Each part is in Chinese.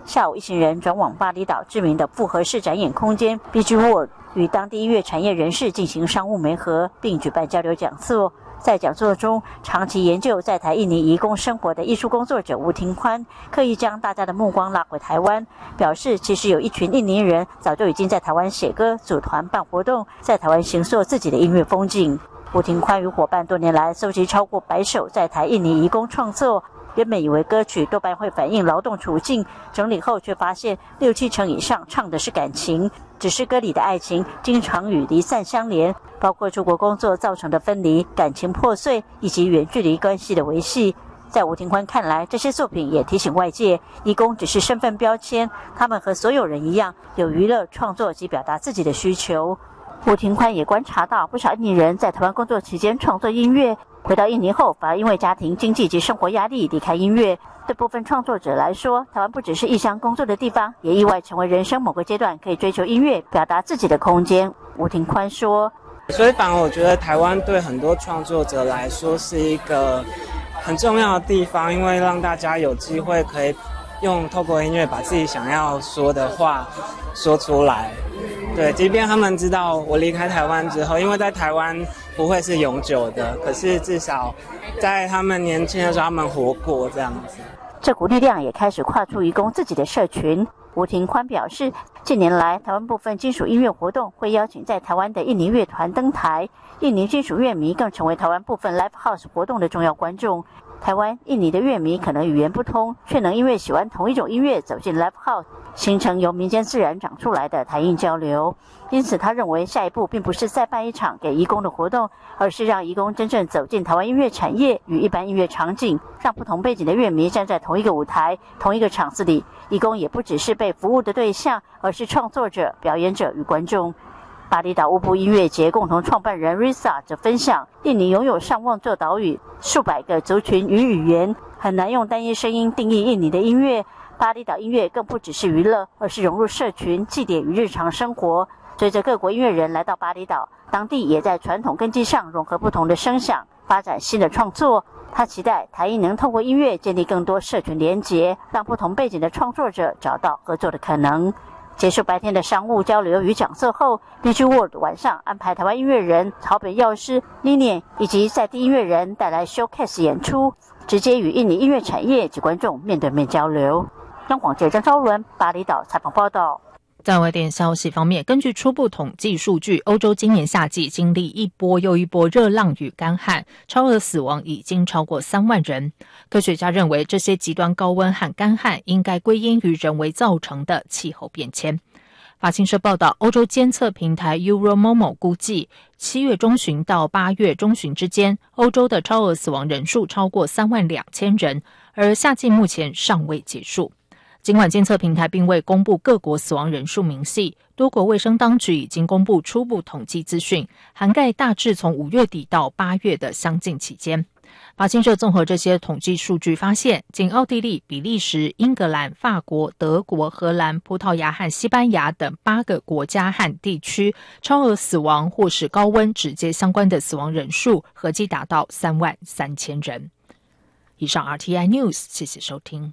下午一行人转往巴厘岛知名的复合式展演空间 BG World， 与当地音乐产业人士进行商务媒合，并举办交流讲座。在讲座中，长期研究在台印尼移工生活的艺术工作者吴庭宽刻意将大家的目光拉回台湾，表示其实有一群印尼人早就已经在台湾写歌、组团办活动，在台湾形塑自己的音乐风景。吴庭宽与伙伴多年来搜集超过100首在台印尼移工创作，原本以为歌曲多半会反映劳动处境，整理后却发现6-7成以上唱的是感情，只是歌里的爱情经常与离散相连，包括出国工作造成的分离、感情破碎以及远距离关系的维系。在吴庭宽看来，这些作品也提醒外界，移工只是身份标签，他们和所有人一样，有娱乐、创作及表达自己的需求。吴庭宽也观察到，不少印尼人在台湾工作期间创作音乐，回到印尼后反而因为家庭经济及生活压力离开音乐。对部分创作者来说，台湾不只是异乡工作的地方，也意外成为人生某个阶段可以追求音乐、表达自己的空间。吴庭宽说， 所以反而我觉得台湾对很多创作者来说是一个很重要的地方，因为让大家有机会可以透过音乐把自己想要说的话说出来。对，即便他们知道我离开台湾之后，因为在台湾不会是永久的，可是至少在他们年轻的时候他们活过这样子。 这股力量也开始跨出移工自己的社群。吴庭宽表示，近年来台湾部分金属音乐活动会邀请在台湾的印尼乐团登台，印尼金属乐迷更成为台湾部分 Live House 活动的重要观众。台湾、印尼的乐迷可能语言不通，却能因为喜欢同一种音乐走进 Live House， 形成由民间自然长出来的台印交流。因此他认为下一步并不是再办一场给移工的活动，而是让移工真正走进台湾音乐产业与一般音乐场景，让不同背景的乐迷站在同一个舞台、同一个场子里，移工也不只是被服务的对象，而是创作者、表演者与观众。巴厘岛乌布音乐节共同创办人 Risa 则分享，印尼拥有上万座岛屿、数百个族群与语言，很难用单一声音定义印尼的音乐。巴厘岛音乐更不只是娱乐，而是融入社群、祭典与日常生活。随着各国音乐人来到巴厘岛，当地也在传统根基上融合不同的声响，发展新的创作。他期待台印能透过音乐建立更多社群连结，让不同背景的创作者找到合作的可能。结束白天的商务交流与讲座后， BG World 晚上安排台湾音乐人草本药师 Ninian 以及在地音乐人带来 showcase 演出，直接与印尼音乐产业及观众面对面交流。央广记者张昭伦巴厘岛采访报道。 在外电消息方面，根据初步统计数据，欧洲今年夏季经历一波又一波热浪与干旱，超额死亡已经超过3万人。科学家认为，这些极端高温和干旱应该归因于人为造成的气候变迁。法新社报道，欧洲监测平台 Euromomo 估计，7月中旬到8月中旬之间，欧洲的超额死亡人数超过32000人，而夏季目前尚未结束。尽管监测平台并未公布各国死亡人数明细，多国卫生当局已经公布初步统计资讯，涵盖大致从5月底到8月的相近期间。法新社综合这些统计数据发现，仅奥地利、比利时、英格兰、法国、德国、荷兰、葡萄牙和西班牙等8个国家和地区，超额死亡或是高温直接相关的死亡人数合计达到33000人。以上 RTI News， 谢谢收听。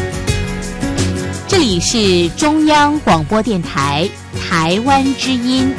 这里是中央广播电台台湾之音。